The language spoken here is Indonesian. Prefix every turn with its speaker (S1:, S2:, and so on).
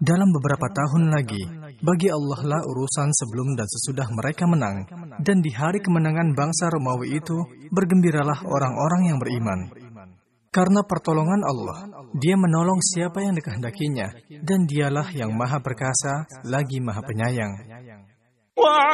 S1: dalam beberapa tahun lagi, bagi Allah lah urusan sebelum dan sesudah mereka menang. Dan di hari kemenangan bangsa Romawi itu, bergembiralah orang-orang yang beriman. Karena pertolongan Allah, Dia menolong siapa yang dikehendakinya, dan Dialah yang Maha Perkasa, lagi Maha Penyayang.